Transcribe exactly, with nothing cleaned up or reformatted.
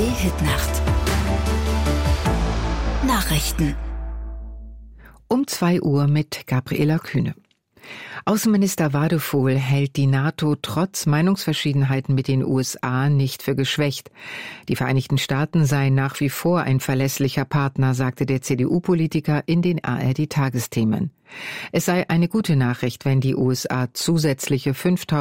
Hitnacht. Nachrichten. Um zwei Uhr mit Gabriela Kühne. Außenminister Wadephol hält die NATO trotz Meinungsverschiedenheiten mit den U S A nicht für geschwächt. Die Vereinigten Staaten seien nach wie vor ein verlässlicher Partner, sagte der C D U-Politiker in den A R D-Tagesthemen. Es sei eine gute Nachricht, wenn die U S A zusätzliche fünftausend